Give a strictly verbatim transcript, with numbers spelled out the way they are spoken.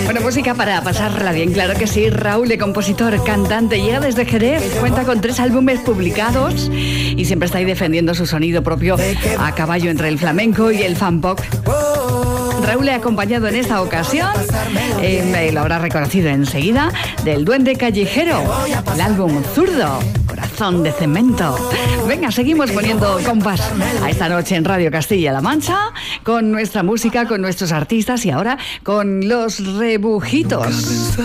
Bueno, música para pasarla bien, claro que sí. Raúl, el compositor, cantante, llega desde Jerez, cuenta con tres álbumes publicados y siempre está ahí defendiendo su sonido propio a caballo entre el flamenco y el fan pop. Raúl le ha acompañado en esta ocasión, eh, lo habrá reconocido enseguida, del Duende Callejero, el álbum Zurdo, Corazón de Cemento. Venga, seguimos poniendo compás a esta noche en Radio Castilla-La Mancha, con nuestra música, con nuestros artistas y ahora con los Rebujitos.